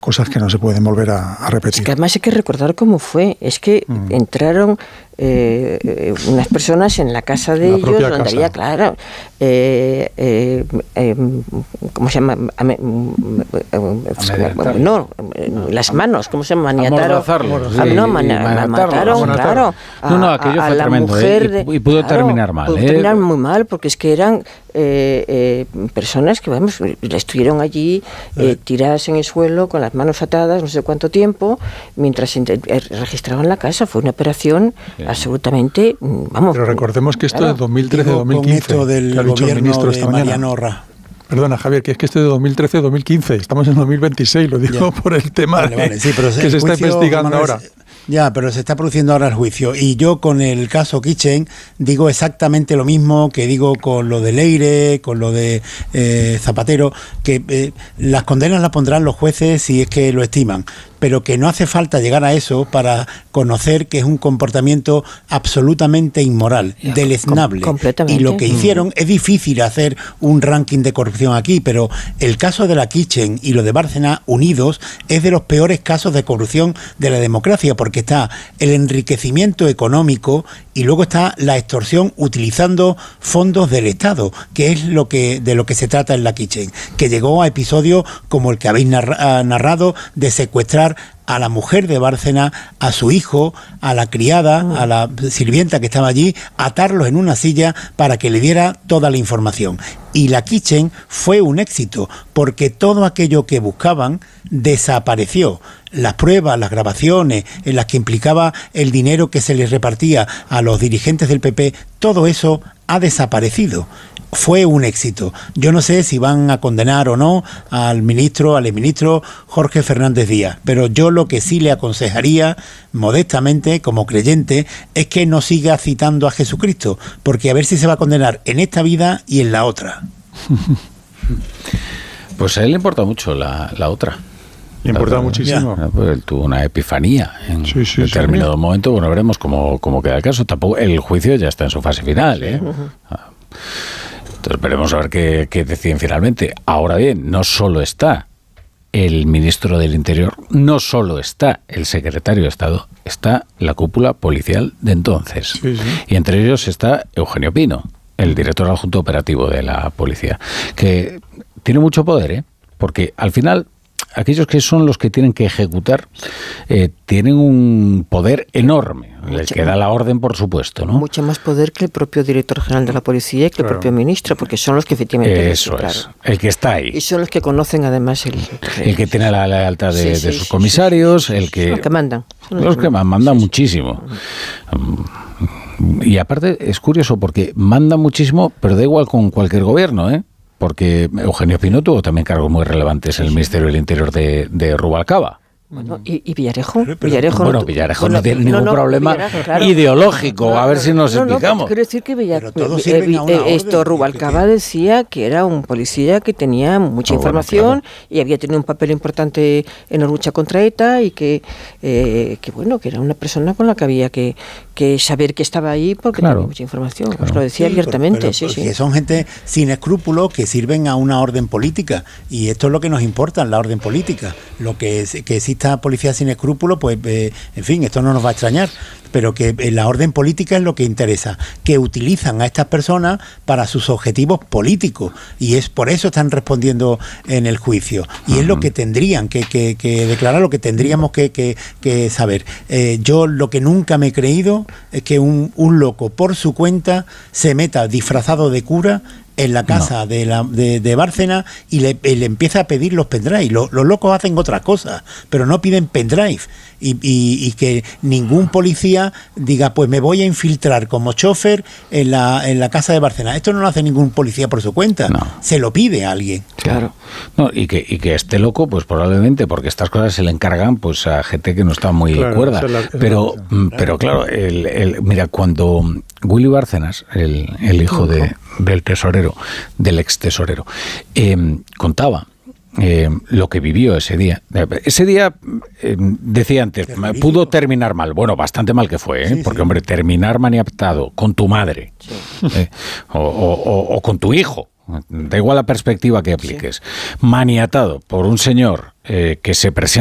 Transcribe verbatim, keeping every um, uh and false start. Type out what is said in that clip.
cosas que no se pueden volver a, a repetir. Es que además hay que recordar cómo fue. Es que mm. entraron eh, unas personas en la casa de la ellos, donde casa. había, claro, eh, eh, eh, ¿cómo se llama? Ame, no, las manos, ¿cómo se llama? Maniataron. Sí, no, man, mataron, claro. No, no, aquello a, fue a la tremendo. Mujer de, y, y pudo claro, terminar mal. Pudo ¿eh? terminar muy mal, porque es que eran eh, eh, personas que, vamos, estuvieron allí eh, tiradas en el suelo con las manos atadas, no sé cuánto tiempo, mientras registraban la casa. Fue una operación sí. absolutamente, vamos. Pero recordemos que esto claro. es de dos mil trece dos mil quince. Con esto del que ha dicho el ministro de esta mañana. Mariano Ra. Perdona, Javier, que es que esto es de dos mil trece dos mil quince. Estamos en dos mil veintiséis, lo digo ya. por el tema vale, vale. Sí, pero que se está investigando Manuel, ahora. Ya, pero se está produciendo ahora el juicio. Y yo con el caso Kitchen digo exactamente lo mismo que digo con lo de Leire, con lo de eh, Zapatero, que eh, las condenas las pondrán los jueces si es que lo estiman, pero que no hace falta llegar a eso para conocer que es un comportamiento absolutamente inmoral, ya, deleznable. Com- y lo que hicieron, mm. es difícil hacer un ranking de corrupción aquí, pero el caso de la Kitchen y lo de Bárcena unidos es de los peores casos de corrupción de la democracia, porque está el enriquecimiento económico y luego está la extorsión utilizando fondos del Estado, que es lo que de lo que se trata en la Kitchen, que llegó a episodios como el que habéis narra- narrado de secuestrar a la mujer de Bárcena, a su hijo, a la criada, a la sirvienta que estaba allí, atarlos en una silla para que le diera toda la información. Y la Kitchen fue un éxito, porque todo aquello que buscaban desapareció. Las pruebas, las grabaciones en las que implicaba el dinero que se les repartía a los dirigentes del P P, todo eso ha desaparecido. Fue un éxito. Yo no sé si van a condenar o no al ministro, al exministro Jorge Fernández Díaz, pero yo lo que sí le aconsejaría, modestamente, como creyente, es que no siga citando a Jesucristo, porque a ver si se va a condenar en esta vida y en la otra. Pues a él le importa mucho la, la otra. Le importa la, muchísimo. Ya, pues él tuvo una epifanía en sí, sí, determinado sí. momento. Bueno, veremos cómo, cómo queda el caso. Tampoco el juicio ya está en su fase final, ¿eh? Uh-huh. Entonces veremos a ver qué, qué deciden finalmente. Ahora bien, no solo está el ministro del Interior, no solo está el secretario de Estado, está la cúpula policial de entonces. Sí, sí. Y entre ellos está Eugenio Pino, el director adjunto operativo de la policía, que tiene mucho poder, ¿eh? Porque al final aquellos que son los que tienen que ejecutar eh, tienen un poder enorme, el que da la orden, por supuesto, ¿no? Mucho más poder que el propio director general de la policía y que claro. el propio ministro, porque son los que efectivamente... Eso claro. es, el que está ahí. Y son los que conocen además el... El que tiene la lealtad de, sí, sí, de sus sí, comisarios, sí, sí. el que... Son los que mandan. Son los, los que mandan, mandan sí, muchísimo. Sí. Y aparte es curioso porque mandan muchísimo, pero da igual con cualquier gobierno, ¿eh? Porque Eugenio Pino tuvo también cargos muy relevantes en el Ministerio del Interior de, de Rubalcaba. Bueno, ¿y, y Villarejo? Villarejo bueno, no, Villarejo bueno, no tiene no, ningún no, problema claro, ideológico. Claro, a ver si nos no, explicamos. No, quiero decir que Villarejo, eh, eh, esto Rubalcaba decía que era un policía que tenía mucha oh, información bueno, claro. y había tenido un papel importante en la lucha contra ETA y que, eh, que bueno, que era una persona con la que había que, que saber que estaba ahí porque claro. tenía mucha información. Claro. Os lo decía sí, abiertamente. Pero, pero, sí, sí. Que son gente sin escrúpulos que sirven a una orden política y esto es lo que nos importa, la orden política. Lo que, es, que exista policía sin escrúpulos, pues, eh, en fin, esto no nos va a extrañar, pero que eh, la orden política es lo que interesa, que utilizan a estas personas para sus objetivos políticos y es por eso están respondiendo en el juicio y uh-huh. es lo que tendrían que, que, que declarar, lo que tendríamos que, que, que saber. Eh, yo lo que nunca me he creído es que un, un loco por su cuenta se meta disfrazado de cura en la casa no. de, la, de, de Bárcena y le, le empieza a pedir los pendrive. Los, los locos hacen otras cosas, pero no piden pendrive. Y, y, y que ningún policía diga, pues me voy a infiltrar como chofer en la, en la casa de Bárcena. Esto no lo hace ningún policía por su cuenta. No. Se lo pide a alguien. Claro. No, y que, y que esté loco, pues probablemente, porque estas cosas se le encargan pues a gente que no está muy claro, cuerda. Es la, es pero, la pero claro, el, el, mira, cuando Willy Bárcenas, el, el hijo de, del tesorero, del ex tesorero, eh, contaba Eh, lo que vivió ese día. Ese día, eh, decía antes, pudo terminar mal. Bueno, bastante mal que fue, ¿eh? Sí, porque, sí. hombre, terminar maniatado con tu madre sí. eh, o, o, o con tu hijo, da igual la perspectiva que apliques, sí. maniatado por un señor eh, que se presenta